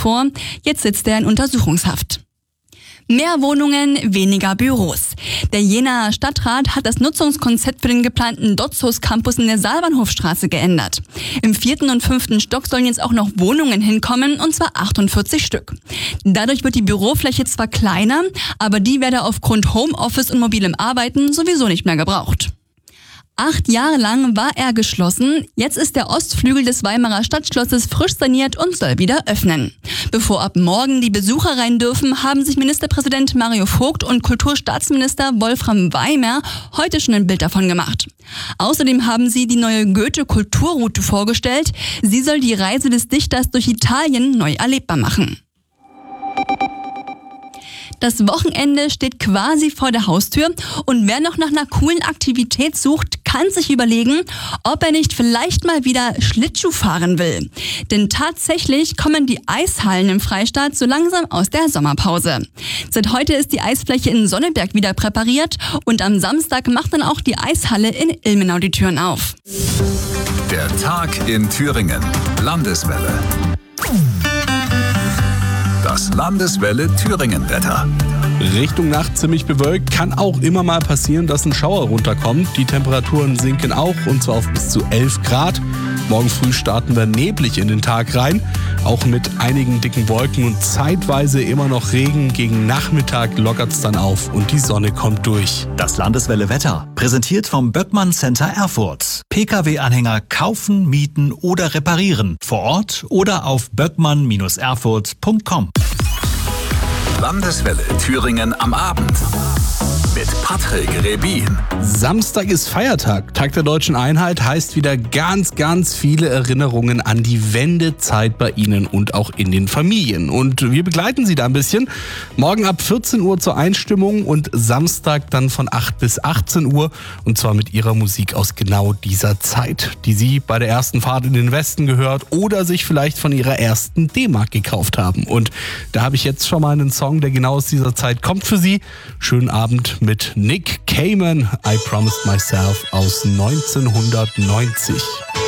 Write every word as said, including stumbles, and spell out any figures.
vor. Jetzt sitzt er in Untersuchungshaft. Mehr Wohnungen, weniger Büros. Der Jenaer Stadtrat hat das Nutzungskonzept für den geplanten Dotzhus-Campus in der Saalbahnhofstraße geändert. Im vierten und fünften Stock sollen jetzt auch noch Wohnungen hinkommen, und zwar achtundvierzig Stück. Dadurch wird die Bürofläche zwar kleiner, aber die werde aufgrund Homeoffice und mobilem Arbeiten sowieso nicht mehr gebraucht. Acht Jahre lang war er geschlossen. Jetzt ist der Ostflügel des Weimarer Stadtschlosses frisch saniert und soll wieder öffnen. Bevor ab morgen die Besucher rein dürfen, haben sich Ministerpräsident Mario Vogt und Kulturstaatsminister Wolfram Weimer heute schon ein Bild davon gemacht. Außerdem haben sie die neue Goethe-Kulturroute vorgestellt. Sie soll die Reise des Dichters durch Italien neu erlebbar machen. Das Wochenende steht quasi vor der Haustür und wer noch nach einer coolen Aktivität sucht, kann sich überlegen, ob er nicht vielleicht mal wieder Schlittschuh fahren will. Denn tatsächlich kommen die Eishallen im Freistaat so langsam aus der Sommerpause. Seit heute ist die Eisfläche in Sonneberg wieder präpariert und am Samstag macht dann auch die Eishalle in Ilmenau die Türen auf. Der Tag in Thüringen. Landeswelle. Das Landeswelle Thüringen-Wetter. Richtung Nacht ziemlich bewölkt, kann auch immer mal passieren, dass ein Schauer runterkommt. Die Temperaturen sinken auch, und zwar auf bis zu elf Grad. Morgen früh starten wir neblig in den Tag rein, auch mit einigen dicken Wolken und zeitweise immer noch Regen. Gegen Nachmittag lockert es dann auf und die Sonne kommt durch. Das Landeswelle Wetter, präsentiert vom Böckmann Center Erfurt. Pkw-Anhänger kaufen, mieten oder reparieren. Vor Ort oder auf böckmann Erfurt punkt com. Landeswelle Thüringen am Abend mit Patrick Rebin. Samstag ist Feiertag. Tag der Deutschen Einheit heißt wieder ganz, ganz viele Erinnerungen an die Wendezeit bei Ihnen und auch in den Familien. Und wir begleiten Sie da ein bisschen. Morgen ab vierzehn Uhr zur Einstimmung und Samstag dann von acht bis achtzehn Uhr. Und zwar mit Ihrer Musik aus genau dieser Zeit, die Sie bei der ersten Fahrt in den Westen gehört oder sich vielleicht von Ihrer ersten D-Mark gekauft haben. Und da habe ich jetzt schon mal einen Song, der genau aus dieser Zeit kommt für Sie. Schönen Abend mit Nick Cayman, I Promised Myself aus neunzehnhundertneunzig.